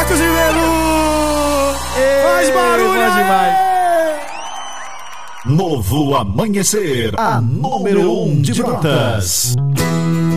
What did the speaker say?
Marcos Ribeiro! Faz barulho! Demais. Novo Amanhecer, a número 1 de Brotas.